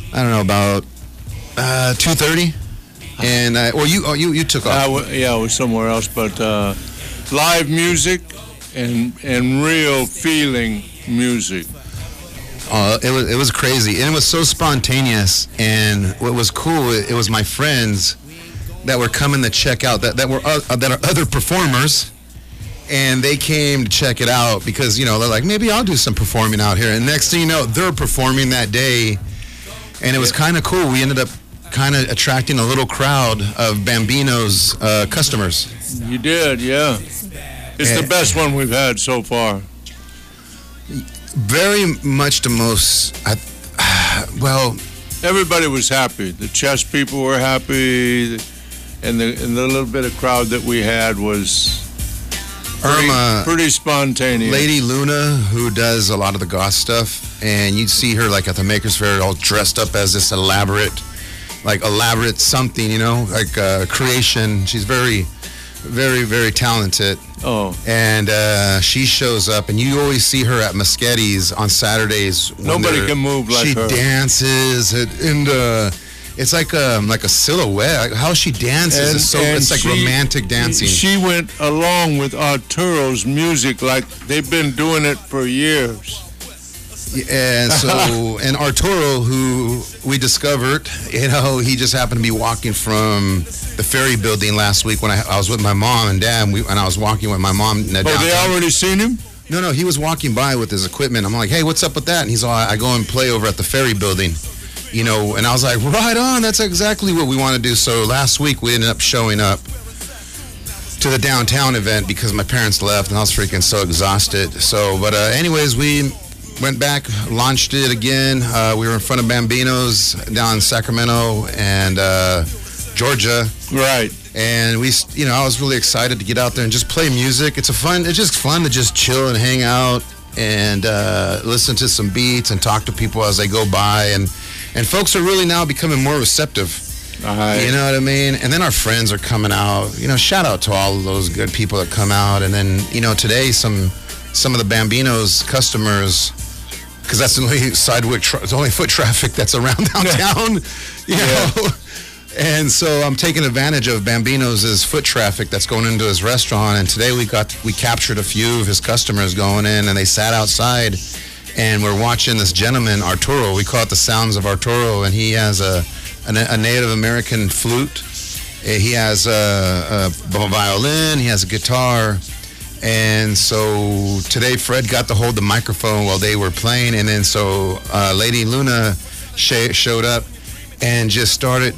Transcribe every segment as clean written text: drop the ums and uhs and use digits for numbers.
I don't know, about 2:30. And you took off. I was somewhere else, but live music and real feeling music. It was crazy, and it was so spontaneous. And what was cool, it was my friends that were coming to check out that are other performers, and they came to check it out because they're like, maybe I'll do some performing out here. And next thing you know, they're performing that day, and it was kind of cool. We ended up kind of attracting a little crowd of Bambino's customers. You did, yeah. It's the best one we've had so far. Very much the most. Everybody was happy. The chess people were happy, and the little bit of crowd that we had was pretty spontaneous. Lady Luna, who does a lot of the goth stuff, and you'd see her like at the Makers Fair, all dressed up as this elaborate something, like creation. She's very, very, very talented. Oh. And she shows up, and you always see her at Moschetti's on Saturdays. Nobody can move like her. She dances, and it's like a silhouette. How she dances it's like romantic dancing. She went along with Arturo's music like they've been doing it for years. And so, and Arturo, who we discovered, he just happened to be walking from the Ferry Building last week when I was with my mom and dad, and I was walking with my mom. They already seen him? No, he was walking by with his equipment. I'm like, hey, what's up with that? And he's all, I go and play over at the Ferry Building, and I was like, right on, that's exactly what we want to do. So last week we ended up showing up to the downtown event because my parents left, and I was freaking so exhausted. So, but anyways, we went back, launched it again. We were in front of Bambino's down in Sacramento and Georgia. Right. And I was really excited to get out there and just play music. It's just fun to just chill and hang out and listen to some beats and talk to people as they go by. And folks are really now becoming more receptive. You know what I mean? And then our friends are coming out. Shout out to all of those good people that come out. And then, today some of the Bambino's customers, because that's the only only foot traffic that's around downtown, you know. And so I'm taking advantage of Bambino's foot traffic that's going into his restaurant. And today we captured a few of his customers going in, and they sat outside, and we're watching this gentleman, Arturo. We call it the Sounds of Arturo, and he has a Native American flute. He has a violin. He has a guitar. And so today Fred got to hold the microphone while they were playing, and then so Lady Luna showed up and just started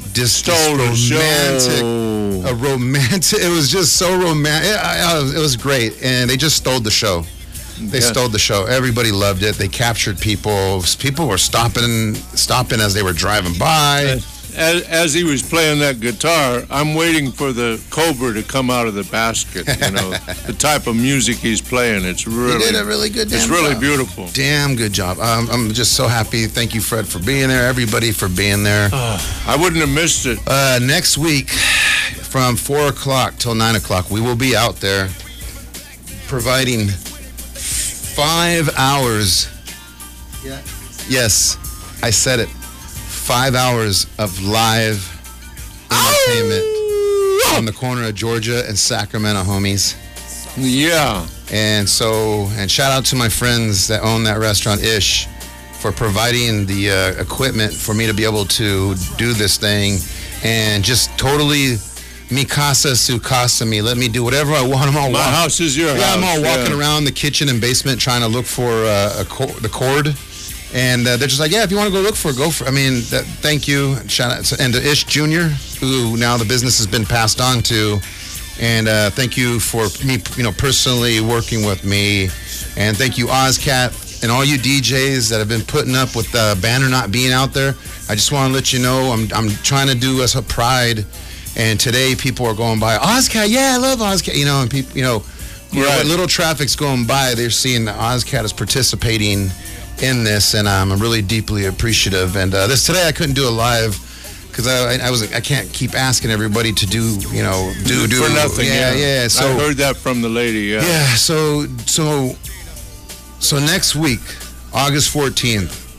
romantic. It was just so romantic. It was great, and they just stole the show. They stole the show. Everybody loved it. They captured people. People were stopping as they were driving by. As he was playing that guitar, I'm waiting for the cobra to come out of the basket. The type of music he's playing. He did a really good job. It's really beautiful. Damn good job. I'm just so happy. Thank you, Fred, for being there. Everybody for being there. I wouldn't have missed it. Next week, from 4 o'clock till 9 o'clock, we will be out there providing 5 hours. Yeah. Yes, I said it. 5 hours of live entertainment on the corner of Georgia and Sacramento, homies. Yeah. And shout out to my friends that own that restaurant, Ish, for providing the equipment for me to be able to do this thing, and just totally mi casa su casa me. Let me do whatever I want. My house is your house. Yeah, I'm all walking around the kitchen and basement trying to look for the cord. And they're just like, yeah, if you want to go look for it, go for it. I mean, thank you. Shout out to Ish Jr., who now the business has been passed on to. And thank you for me, personally working with me. And thank you, Ozcat, and all you DJs that have been putting up with the banner not being out there. I just want to let you know I'm trying to do us a pride. And today people are going by, Ozcat, yeah, I love Ozcat. And people, what little traffic's going by, they're seeing that Ozcat is participating in this, and I'm really deeply appreciative. And today I couldn't do it live because I can't keep asking everybody to do for nothing. Yeah. So I heard that from the lady. Yeah. So next week, August 14th,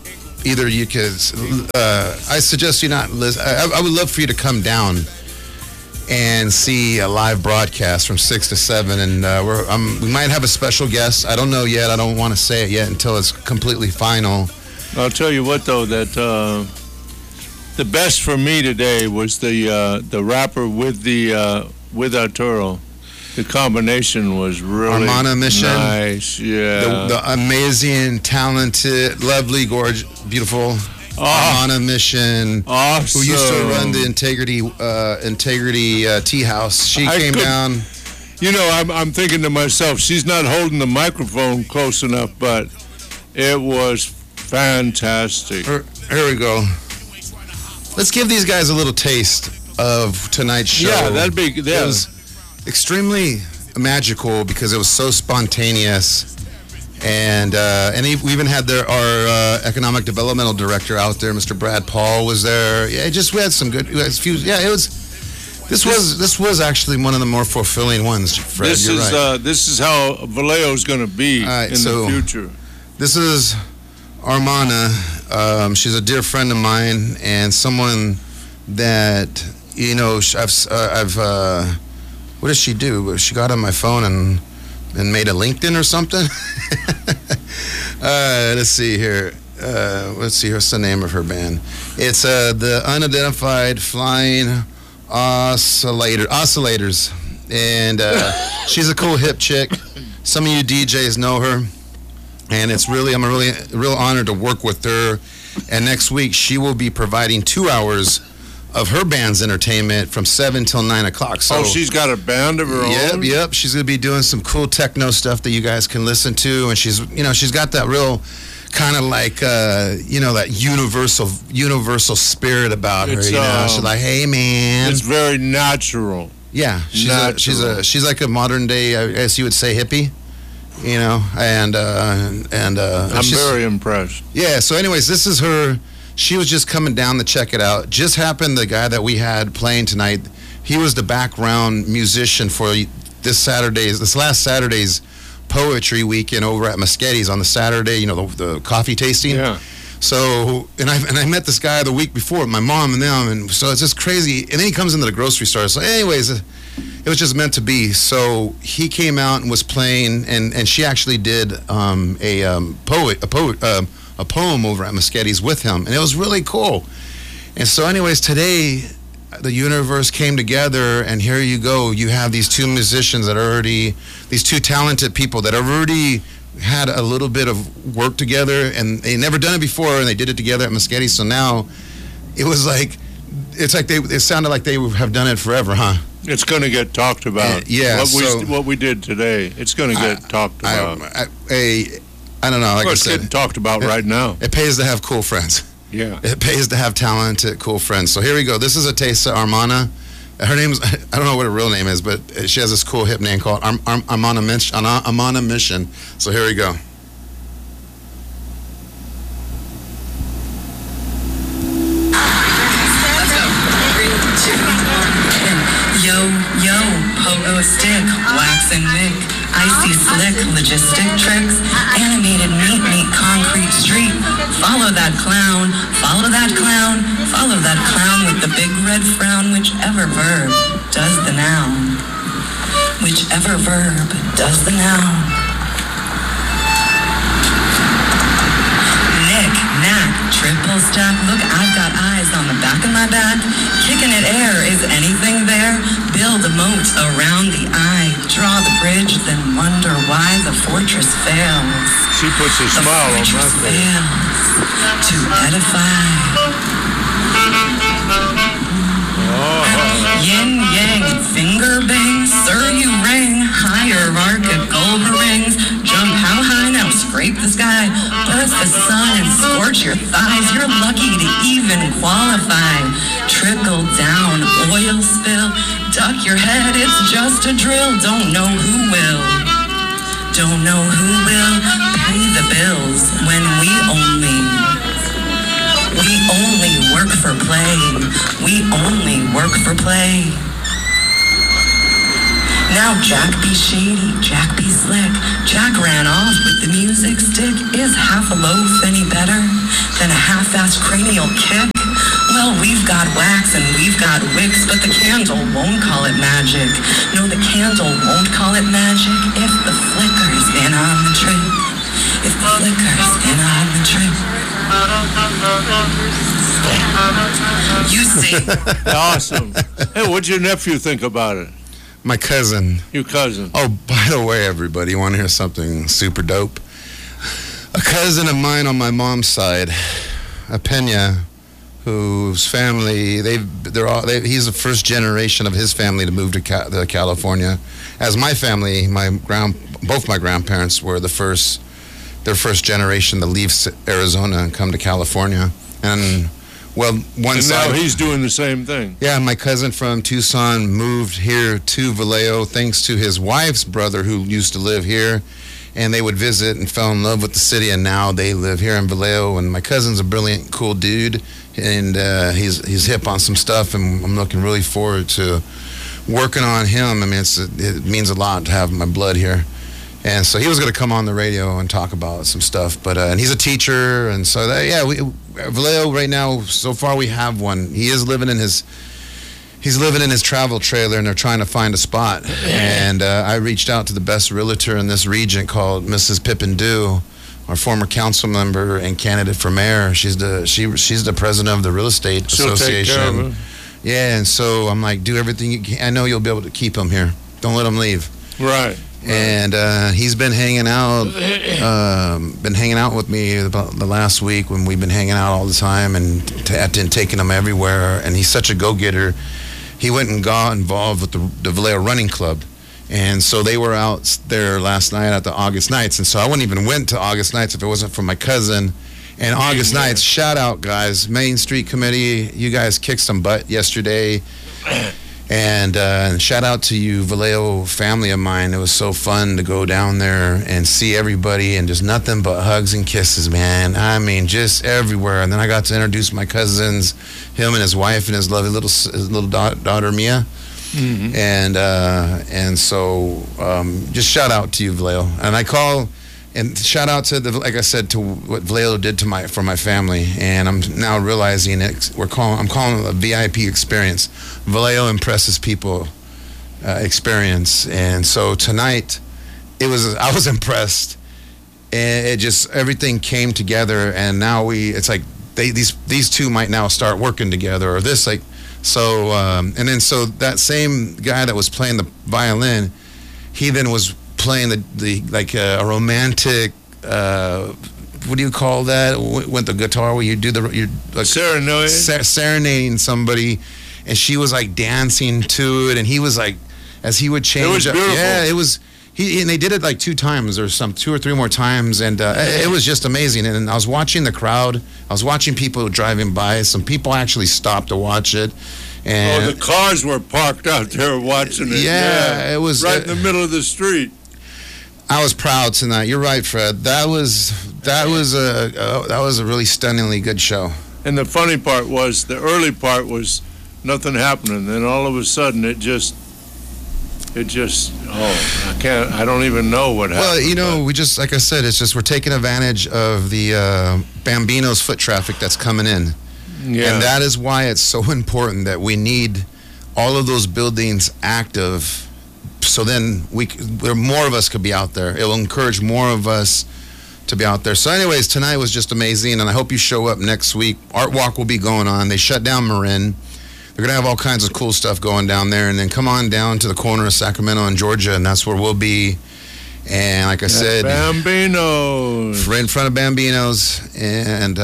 either you could, I suggest you not listen. I would love for you to come down and see a live broadcast from 6 to 7. And we might have a special guest. I don't know yet. I don't want to say it yet until it's completely final. I'll tell you what, though, that the best for me today was the rapper with Arturo. The combination was really Armana Mission. Nice, yeah. The amazing, talented, lovely, gorgeous, beautiful Armana Mission. Awesome. Who used to run the Integrity Tea House. She came down. You know, I'm thinking to myself, she's not holding the microphone close enough, but it was fantastic. Here we go. Let's give these guys a little taste of tonight's show. Yeah, that'd be good. It was extremely magical because it was so spontaneous, and we even had our economic developmental director out there, Mr. Brad Paul, was there. Yeah, we had some good. This was actually one of the more fulfilling ones, Fred. This is how Vallejo's going to be in the future. This is Armana. She's a dear friend of mine and someone that, you know, I've what does she do? She got on my phone and made a LinkedIn or something? Let's see here. What's the name of her band? It's the Unidentified Flying Oscillators. And she's a cool hip chick. Some of you DJs know her. And I'm really real honored to work with her. And next week she will be providing 2 hours of her band's entertainment from 7 till 9 o'clock. So, she's got a band of her own? Yep. She's going to be doing some cool techno stuff that you guys can listen to. And she's got that real kind of like, that universal spirit about her. She's like, hey, man. It's very natural. Yeah. She's like a modern day, I guess you would say, hippie. You know, and I'm very impressed. Yeah, so anyways, this is her. She was just coming down to check it out. Just happened the guy that we had playing tonight, he was the background musician for this last Saturday's poetry weekend over at Moschetti's on the Saturday, you know, the coffee tasting. Yeah. So, and I met this guy the week before, my mom and them, and so it's just crazy. And then he comes into the grocery store. So anyways, it was just meant to be. So he came out and was playing, and she actually did a poem over at Moschetti's with him, and it was really cool. And so anyways, today the universe came together, and here you go. You have these two musicians these two talented people that have already had a little bit of work together, and they never done it before, and they did it together at Moschetti. So now it sounded like they have done it forever, huh? It's going to get talked about. What we did today, it's going to get talked about. I don't know. Like it's getting talked about right now. It pays to have cool friends. Yeah. It pays to have talented, cool friends. So here we go. This is a taste of Armana. Her name's, I don't know what her real name is, but she has this cool hip name called Armana Mission. So here we go. Yo, pogo stick, waxing Mick, icy slick, logistic tricks, animated meat, concrete street. Follow that clown, follow that clown, follow that clown with the big red frown. Whichever verb does the noun, whichever verb does the noun. Triple stack, look, I've got eyes on the back of my back. Kicking it air, is anything there? Build a moat around the eye. Draw the bridge, then wonder why the fortress fails. She puts a smile on my face. Fails to edify. Yin yang, finger bang, sir you ring. Hierarchical rings. Jump how high now, scrape the sky. Birth the sun and scorch your thighs. You're lucky to even qualify. Trickle down, oil spill. Duck your head, it's just a drill. Don't know who will. Don't know who will pay the bills when we only work for play. We only work for play. Now Jack be shady, Jack be slick. Jack ran off with the music stick. Is half a loaf any better than a half-assed cranial kick? Well, we've got wax and we've got wicks, but the candle won't call it magic. No, the candle won't call it magic if the flicker's in on the trick. If the flicker's in on the trick. You see. Awesome. Hey, what'd your nephew think about it? My cousin. Your cousin. Oh, by the way, everybody, you want to hear something super dope? A cousin of mine on my mom's side, a Pena, whose family, he's the first generation of his family to move to California. As my family, both my grandparents were their first generation to leave Arizona and come to California. And well, and now he's doing the same thing. Yeah, my cousin from Tucson moved here to Vallejo thanks to his wife's brother who used to live here. And they would visit and fell in love with the city, and now they live here in Vallejo. And my cousin's a brilliant, cool dude, and he's hip on some stuff, and I'm looking really forward to working on him. I mean, it means a lot to have my blood here. And so he was going to come on the radio and talk about some stuff, but and he's a teacher, and so Vallejo right now, so far we have one. He's living in his travel trailer, and they're trying to find a spot. And I reached out to the best realtor in this region, called Mrs. Pippin Dew, our former council member and candidate for mayor. She's the president of the real estate association. She'll take care of him. Yeah, and so I'm like, do everything you can. I know you'll be able to keep him here. Don't let him leave. Right. And he's been hanging out with me about the last week, when we've been hanging out all the time and taking him everywhere. And he's such a go-getter. He went and got involved with the Vallejo Running Club. And so they were out there last night at the August Nights. And so I wouldn't even went to August Nights if it wasn't for my cousin. And August Nights, shout out, guys. Main Street Committee, you guys kicked some butt yesterday. And shout out to you, Vallejo family of mine. It was so fun to go down there and see everybody, and just nothing but hugs and kisses, man. I mean, just everywhere. And then I got to introduce my cousins, him and his wife and his lovely little daughter Mia. Mm-hmm. And so just shout out to you, Vallejo. And I call and shout out to like I said, to what Vallejo did for my family. And I'm now realizing I'm calling it a VIP experience. Vallejo impresses people experience. And so tonight I was impressed, and it just, everything came together. And now it's like these two might now start working together, or this, like, so and then so that same guy that was playing the violin, he then was playing a romantic, what do you call that, with the guitar, where you do serenading somebody, and she was like dancing to it, and he was like, as he would change. It was beautiful. Yeah, it was. And they did it like 2 times, or 2 or 3 more times, and it was just amazing. And I was watching the crowd. I was watching people driving by. Some people actually stopped to watch it. And the cars were parked out there watching it. Yeah, it was right in the middle of the street. I was proud tonight. You're right, Fred. That was a really stunningly good show. And the funny part was, the early part was nothing happening. Then all of a sudden, it just, I don't even know what happened. Well, we just, like I said, it's just, we're taking advantage of the Bambino's foot traffic that's coming in. Yeah. And that is why it's so important that we need all of those buildings active, so then more of us could be out there. It will encourage more of us to be out there. So anyways, tonight was just amazing, and I hope you show up next week. Art Walk will be going on. They shut down Marin. They're going to have all kinds of cool stuff going down there, and then come on down to the corner of Sacramento and Georgia, and that's where we'll be. And like I said, Bambino's. Right in front of Bambino's, and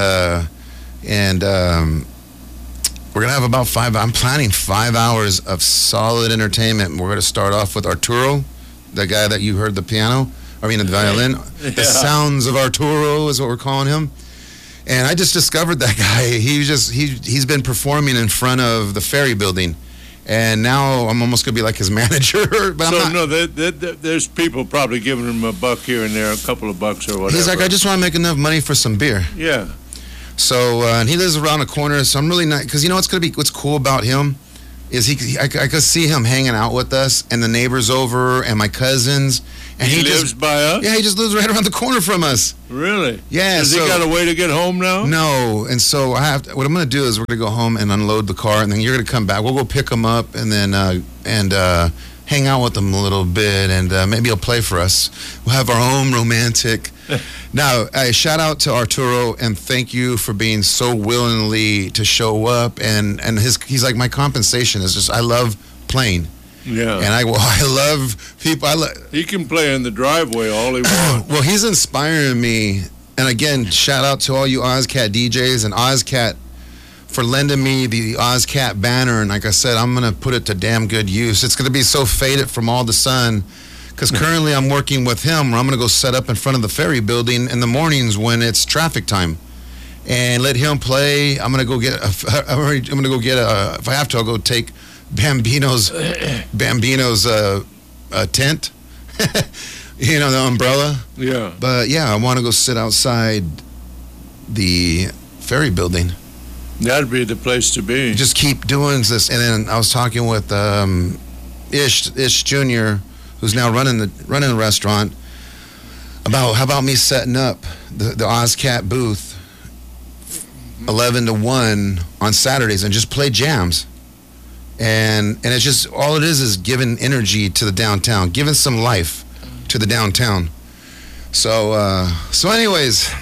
we're going to have about I'm planning 5 hours of solid entertainment. We're going to start off with Arturo, the guy that you heard the violin. Yeah. The sounds of Arturo is what we're calling him. And I just discovered that guy. He's been performing in front of the Ferry Building. And now I'm almost going to be like his manager. But there's people probably giving him a buck here and there, a couple of bucks or whatever. He's like, I just want to make enough money for some beer. Yeah. So, and he lives around the corner, so I'm really not, because you know what's cool about him? is I could see him hanging out with us and the neighbors over and my cousins. And he lives by us? Yeah, he just lives right around the corner from us. Really? Yeah. Has he got a way to get home now? No. And so what I'm going to do is we're going to go home and unload the car, and then you're going to come back. We'll go pick him up and then hang out with him a little bit, and maybe he'll play for us. We'll have our own romantic. Now, shout out to Arturo, and thank you for being so willingly to show up. And he's like, my compensation is just, I love playing. Yeah. And I love people. He can play in the driveway all he wants. Well, he's inspiring me. And again, shout out to all you OzCat DJs and OzCat for lending me the OzCat banner. And like I said, I'm going to put it to damn good use. It's going to be so faded from all the sun. Because currently I'm working with him, where I'm going to go set up in front of the ferry building in the mornings when it's traffic time, and let him play. I'm going to go get if I have to, I'll go take Bambino's tent, the umbrella. Yeah. But yeah, I want to go sit outside the ferry building. That'd be the place to be. Just keep doing this. And then I was talking with Ish Jr., who's now running the restaurant, about how about me setting up the OzCat booth 11 to 1 on Saturdays and just play jams. And it's just, all it is giving energy to the downtown, giving some life to the downtown. So anyways,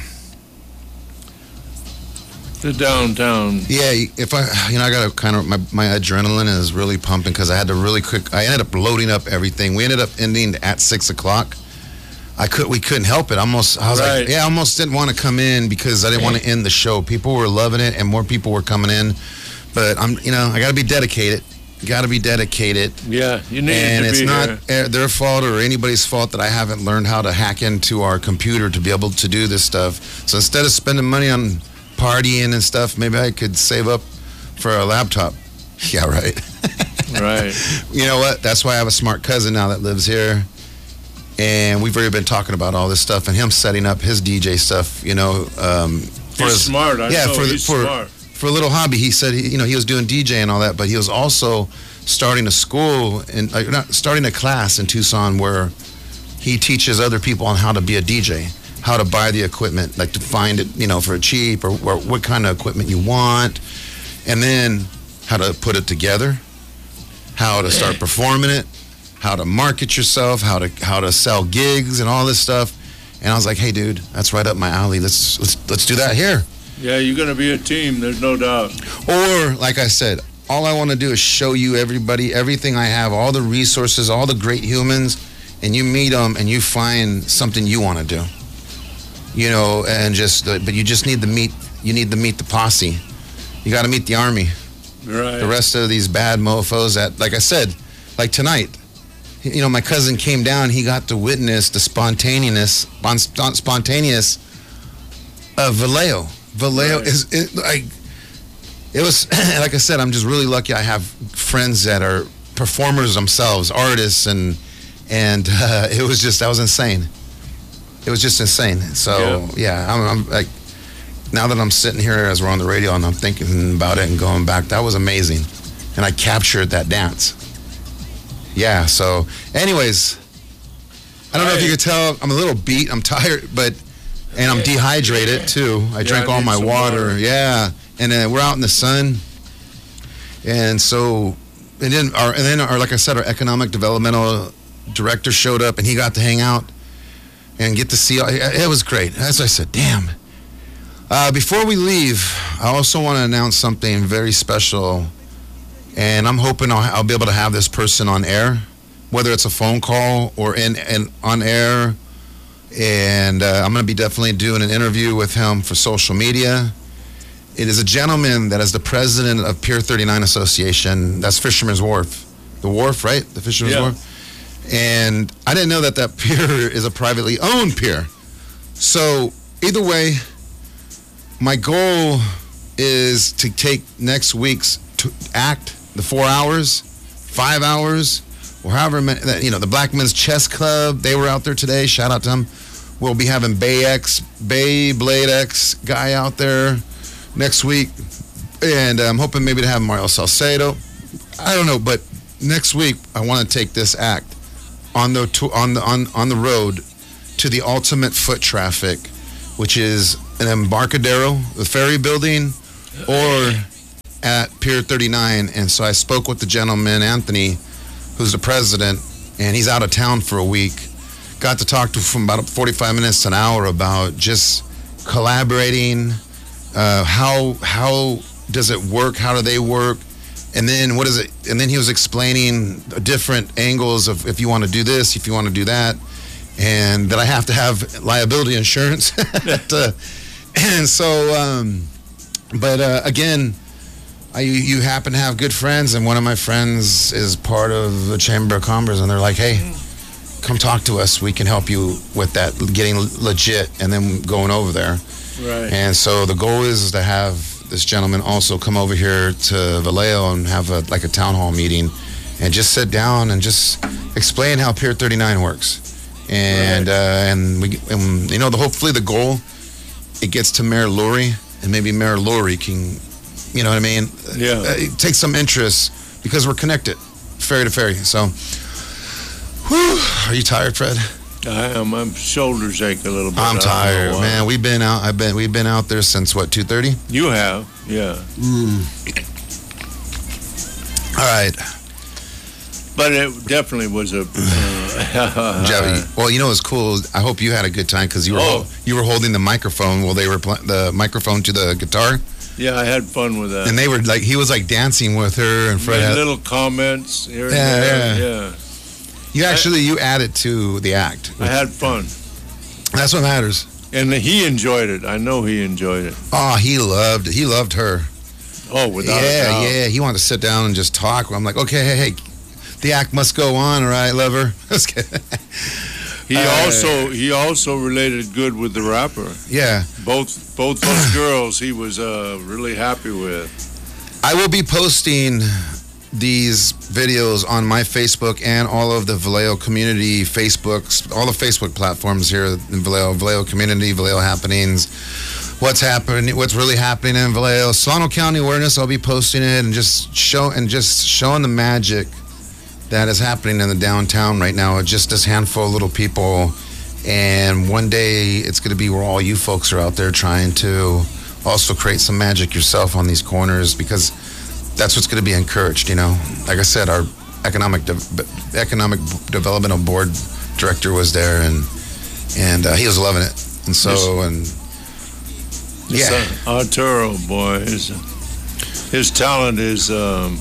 the downtown. Yeah, if I got to kind of, my adrenaline is really pumping because I ended up loading up everything. We ended up ending at 6:00. We couldn't help it. I almost didn't want to come in because I didn't want to end the show. People were loving it and more people were coming in, but I got to be dedicated. Got to be dedicated. Yeah, you need and to be here. And it's not their fault or anybody's fault that I haven't learned how to hack into our computer to be able to do this stuff. So instead of spending money on partying and stuff, maybe I could save up for a laptop. Yeah, right. Right. You know what? That's why I have a smart cousin now that lives here. And we've already been talking about all this stuff and him setting up his DJ stuff, he's smart. Smart. For a little hobby. He said, he was doing DJ and all that, but he was also starting a school and starting a class in Tucson where he teaches other people on how to be a DJ, how to buy the equipment, like to find it, for cheap or what kind of equipment you want, and then how to put it together, how to start performing it, how to market yourself, how to sell gigs and all this stuff. And I was like, hey, dude, that's right up my alley. Let's do that here. Yeah, you're going to be a team. There's no doubt. Or, like I said, all I want to do is show you everybody, everything I have, all the resources, all the great humans, and you meet them and you find something you want to do. And but you just need to meet the posse. You got to meet the army. Right. The rest of these bad mofos that, like I said, like tonight, my cousin came down, he got to witness the spontaneous of Vallejo. Vallejo right. It was, like I said, I'm just really lucky I have friends that are performers themselves, artists, and that was insane. It was just insane. So, yeah, I'm like, now that I'm sitting here as we're on the radio and I'm thinking about it and going back, that was amazing. And I captured that dance. Yeah, so, anyways, I don't know if you could tell, I'm a little beat, I'm tired, and I'm dehydrated too. I drank all my water. Yeah, and then we're out in the sun, and so, and then our like I said, our economic developmental director showed up, and he got to hang out and get to see. It was great. As I said, damn. Before we leave, I also want to announce something very special, and I'm hoping I'll be able to have this person on air, whether it's a phone call or on air. And I'm going to be definitely doing an interview with him for social media. It is a gentleman that is the president of Pier 39 Association. That's Fisherman's Wharf. The wharf, right? The Fisherman's Wharf. And I didn't know that pier is a privately owned pier. So either way, my goal is to take next week's act, the 4 hours, 5 hours, or however many, the Black Men's Chess Club, they were out there today. Shout out to them. We'll be having Blade X guy out there next week. And I'm hoping maybe to have Mario Salcedo. I don't know, but next week I want to take this act on the road to the ultimate foot traffic, which is an Embarcadero, the ferry building, or at Pier 39. And so I spoke with the gentleman, Anthony, who's the president, and he's out of town for a week. Got to talk to him for about 45 minutes to an hour about just collaborating. How does it work? How do they work? And then what is it? And then he was explaining different angles of if you want to do this, if you want to do that, and that I have to have liability insurance. And so, again, you happen to have good friends, and one of my friends is part of the Chamber of Commerce, and they're like, hey, come talk to us. We can help you with that, getting legit, and then going over there. Right. And so the goal is to have this gentleman also come over here to Vallejo and have a town hall meeting and just sit down and just explain how Pier 39 works. And hopefully the goal, it gets to Mayor Lurie, and maybe Mayor Lurie can, you know what I mean? Yeah. Take some interest because we're connected, ferry to ferry. So, are you tired, Fred? I am. My shoulders ache a little bit. I'm tired, man. We've been out there since what, 2:30? You have, yeah. All right. But it definitely was a. Well, you know what's cool? I hope you had a good time because you were holding the microphone while they were the microphone to the guitar. Yeah, I had fun with that. And they were he was dancing with her, and Fred had little comments here and there. Yeah. You added to the act. I had fun. That's what matters. And he enjoyed it. I know he enjoyed it. Oh, he loved it. He loved her. Oh, without a doubt. Yeah. He wanted to sit down and just talk. I'm like, okay, hey, the act must go on, all right, lover. He also related good with the rapper. Yeah. Both those girls he was really happy with. I will be posting these videos on my Facebook and all of the Vallejo community Facebooks, all the Facebook platforms here in Vallejo community, Vallejo happenings, what's really happening in Vallejo, Solano County awareness. I'll be posting it and just showing the magic that is happening in the downtown right now. It's just this handful of little people, and one day it's going to be where all you folks are out there trying to also create some magic yourself on these corners, because that's what's going to be encouraged. Like I said, our economic developmental board director was there, and he was loving it. And so, Arturo, boy, his talent is.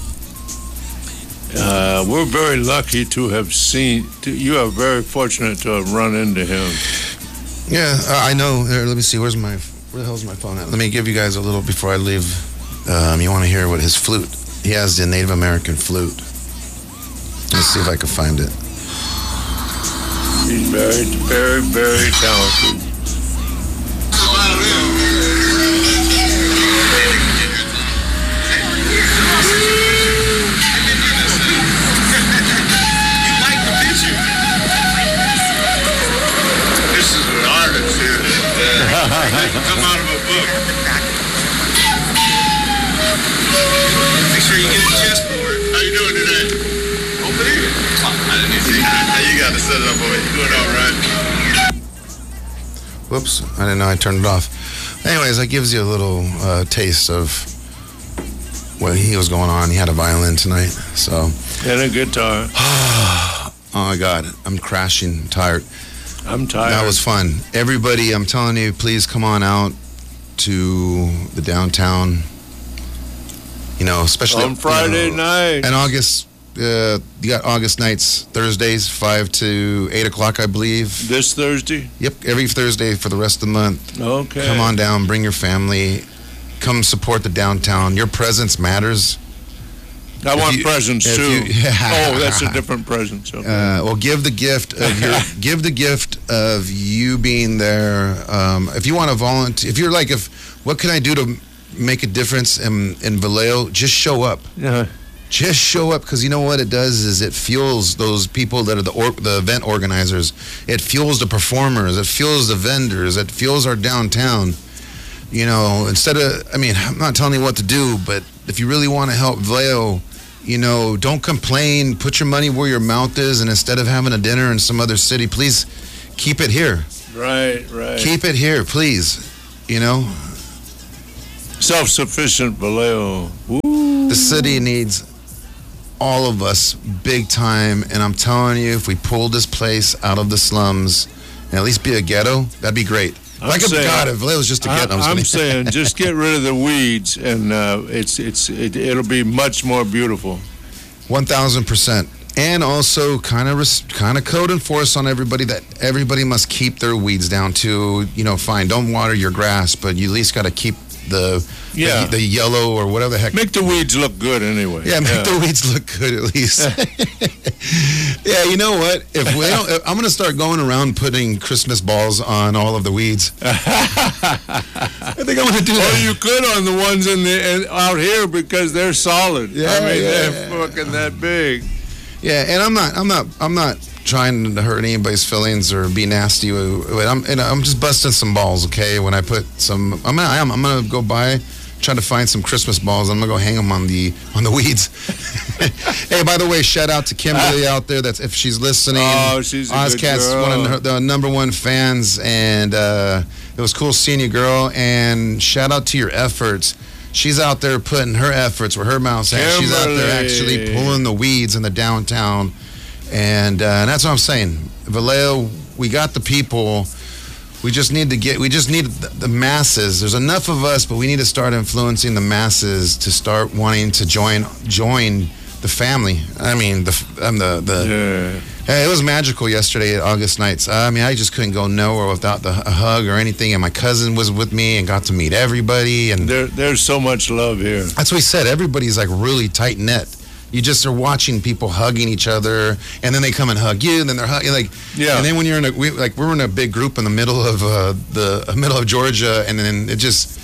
We're very lucky to have seen. You are very fortunate to have run into him. Yeah, I know. Let me see. Where the hell's my phone at? Let me give you guys a little before I leave. You want to hear what his flute? He has the Native American flute. Let's see if I can find it. He's very, very, very talented. Come out of a book. Make sure you get a chest for it. How you doing today? Over here. I didn't see how you got to set it up over. You doing all right? Whoops, I didn't know I turned it off. Anyways, that gives you a little taste of what he was going on. He had a violin tonight, so. And a guitar. Oh my God, I'm crashing, I'm tired. I'm tired. That was fun. Everybody, I'm telling you, please come on out to the downtown. Especially on Friday night. And August, you got August nights, Thursdays, 5 to 8 o'clock, I believe. This Thursday? Yep, every Thursday for the rest of the month. Okay. Come on down, bring your family, come support the downtown. Your presence matters. I want presents too. Oh, that's a different present. Okay. Well, give the gift of you being there. If you want to volunteer, if you're like, what can I do to make a difference in Vallejo? Just show up. Yeah. Just show up, because you know what it does is it fuels those people that are the event organizers. It fuels the performers. It fuels the vendors. It fuels our downtown. Instead of, I'm not telling you what to do, but if you really want to help Vallejo, don't complain. Put your money where your mouth is, and instead of having a dinner in some other city, please keep it here. Right. Keep it here, please. Self-sufficient Vallejo. The city needs all of us big time, and I'm telling you, if we pulled this place out of the slums and at least be a ghetto, that'd be great. If Vallejo was just a ghetto. I'm saying just get rid of the weeds, and it'll be much more beautiful. 1,000%. And also kind of code enforce on everybody that everybody must keep their weeds down to, fine, don't water your grass, but you at least got to keep the yellow or whatever the heck. Make the weeds look good anyway. Yeah, make the weeds look good at least. Yeah, you know what? I'm going to start going around putting Christmas balls on all of the weeds. I think I'm going to do that. Or you could on the ones out here because they're solid. Yeah, they're fucking that big. Yeah, and I'm not trying to hurt anybody's feelings or be nasty. I'm just busting some balls, okay? When I put some, I'm gonna go by, try to find some Christmas balls. I'm gonna go hang them on the weeds. Hey, by the way, shout out to Kimberly out there. That's if she's listening. Oh, she's a Ozcat's good girl. one of the number one fans, and it was cool seeing you, girl. And shout out to your efforts. She's out there putting her efforts where her mouth's at. She's out there actually pulling the weeds in the downtown. And that's what I'm saying. Vallejo, we got the people. We just need the masses. There's enough of us, but we need to start influencing the masses to start wanting to join the family. I mean, it was magical yesterday at August Nights. I mean, I just couldn't go nowhere without a hug or anything. And my cousin was with me and got to meet everybody. And there's so much love here. That's what he said. Everybody's like really tight knit. You just are watching people hugging each other, and then they come and hug you, and then they're hugging And then when you're we're in a big group in the middle of middle of Georgia, and then it just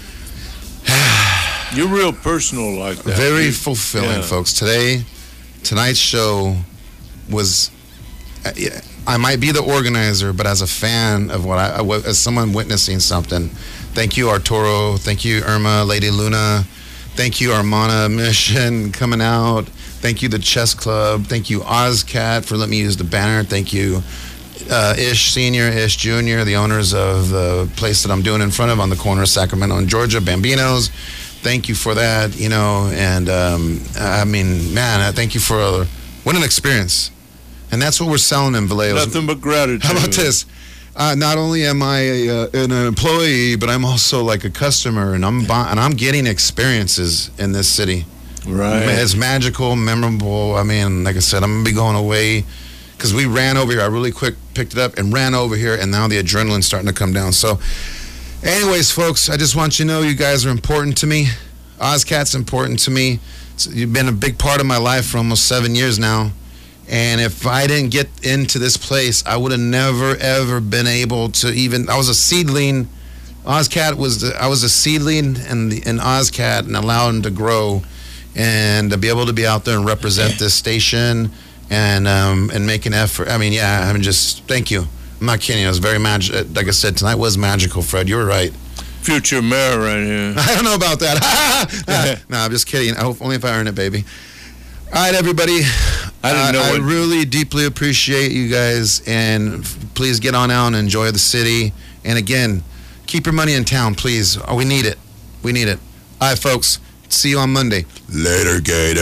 you're real personal like that. Very fulfilling, folks. Tonight's show was. I might be the organizer, but as a fan of as someone witnessing something, thank you, Arturo. Thank you, Irma, Lady Luna. Thank you, Armana Mission, coming out. Thank you, the Chess Club. Thank you, Ozcat, for letting me use the banner. Thank you, Ish Senior, Ish Junior, the owners of the place that I'm doing in front of on the corner of Sacramento and Georgia, Bambinos. Thank you for that, and I mean, man, thank you for what an experience. And that's what we're selling in Vallejo. Nothing but gratitude. How about this? Not only am I an employee, but I'm also like a customer, and I'm getting experiences in this city. Right. It's magical, memorable. I mean, like I said, I'm gonna be going away because we ran over here. I really quick picked it up and ran over here, and now the adrenaline's starting to come down. So, anyways, folks, I just want you to know you guys are important to me. Ozcat's important to me. You've been a big part of my life for almost 7 years now. And if I didn't get into this place, I would have never, ever been able to even... I was a seedling. I was a seedling in Ozcat, and allowed him to grow and to be able to be out there and represent this station and make an effort. I mean, thank you. I'm not kidding. It was very magical. Like I said, tonight was magical, Fred. You were right. Future mayor right here. I don't know about that. No, I'm just kidding. I hope only if I earn it, baby. All right, everybody. I really deeply appreciate you guys, and please get on out and enjoy the city. And again, keep your money in town, please. We need it. We need it. All right, folks. See you on Monday. Later, Gators.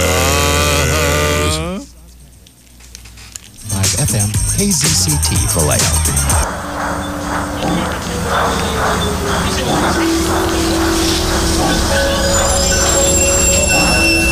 5 FM, KZCT Vallejo.